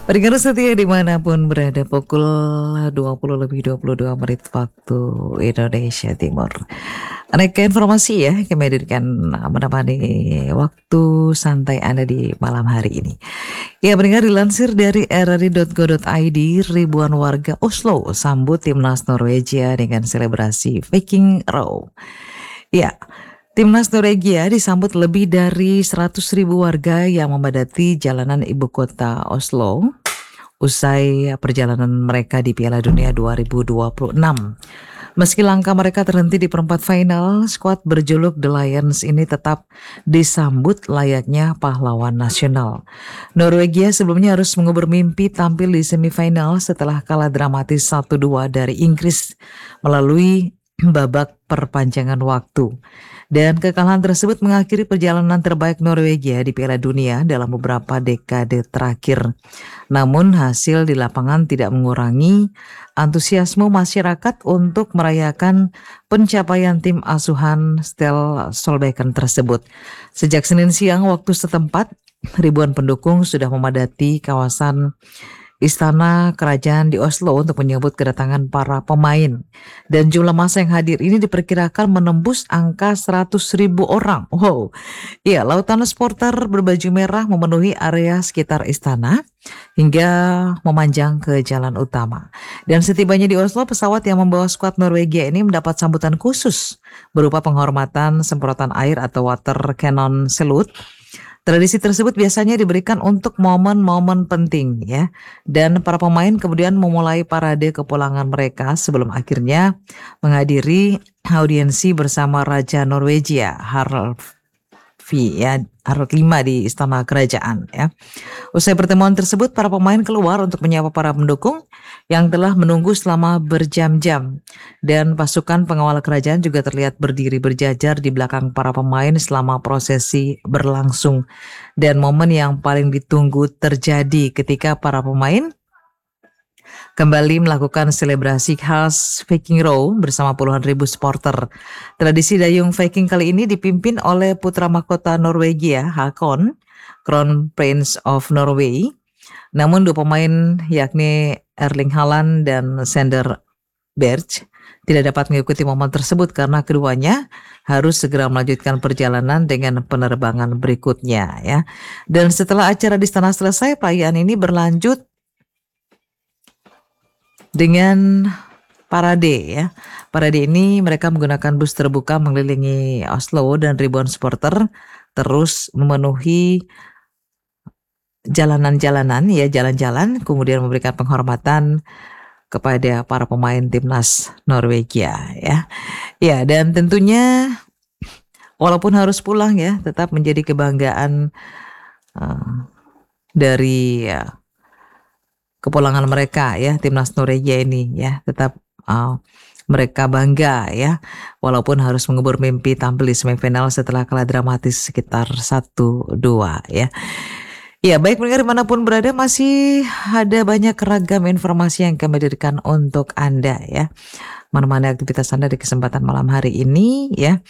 Pendengar setia dimanapun berada, pukul 20 lebih 22 menit waktu Indonesia Timur. Aneka informasi ya kami hadirkan menemani waktu santai Anda di malam hari ini. Ya, pendengar, dilansir dari rri.go.id, ribuan warga Oslo sambut timnas Norwegia dengan selebrasi Viking Row. Ya, timnas Norwegia disambut lebih dari 100.000 warga yang memadati jalanan ibu kota Oslo usai perjalanan mereka di Piala Dunia 2026. Meski langkah mereka terhenti di perempat final, skuad berjuluk The Lions ini tetap disambut layaknya pahlawan nasional. Norwegia sebelumnya harus mengubur mimpi tampil di semifinal setelah kalah dramatis 1-2 dari Inggris melalui babak perpanjangan waktu. Dan kekalahan tersebut mengakhiri perjalanan terbaik Norwegia di Piala Dunia dalam beberapa dekade terakhir. Namun hasil di lapangan tidak mengurangi antusiasme masyarakat untuk merayakan pencapaian tim asuhan Ståle Solbakken tersebut. Sejak Senin siang waktu setempat, ribuan pendukung sudah memadati kawasan Istana Kerajaan di Oslo untuk menyambut kedatangan para pemain. Dan jumlah massa yang hadir ini diperkirakan menembus angka 100.000 orang. Wow. Iya, lautan supporter berbaju merah memenuhi area sekitar istana hingga memanjang ke jalan utama. Dan setibanya di Oslo, pesawat yang membawa skuad Norwegia ini mendapat sambutan khusus berupa penghormatan semprotan air atau water cannon salute. Tradisi tersebut biasanya diberikan untuk momen-momen penting ya. Dan para pemain kemudian memulai parade kepulangan mereka sebelum akhirnya menghadiri audiensi bersama Raja Norwegia Harald V di Istana Kerajaan ya. Usai pertemuan tersebut, para pemain keluar untuk menyapa para pendukung yang telah menunggu selama berjam-jam. Dan pasukan pengawal kerajaan juga terlihat berdiri berjajar di belakang para pemain selama prosesi berlangsung. Dan momen yang paling ditunggu terjadi ketika para pemain kembali melakukan selebrasi khas Viking Row bersama puluhan ribu supporter. Tradisi dayung Viking kali ini dipimpin oleh putra mahkota Norwegia, Hakon, Crown Prince of Norway. Namun dua pemain yakni Erling Haaland dan Sander Berge tidak dapat mengikuti momen tersebut karena keduanya harus segera melanjutkan perjalanan dengan penerbangan berikutnya ya. Dan setelah acara di istana selesai, perayaan ini berlanjut dengan parade ya. Parade ini mereka menggunakan bus terbuka mengelilingi Oslo dan ribuan supporter terus memenuhi jalan-jalan kemudian memberikan penghormatan kepada para pemain timnas Norwegia ya. Ya, dan tentunya walaupun harus pulang ya, tetap menjadi kebanggaan dari kepulangan mereka ya, timnas Norwegia ini ya, tetap mereka bangga ya, walaupun harus mengubur mimpi tampil di semifinal setelah kalah dramatis sekitar 1-2 ya. Ya, baik pendengar dimanapun berada, masih ada banyak ragam informasi yang kami hadirkan untuk Anda ya, menemani aktivitas Anda di kesempatan malam hari ini ya.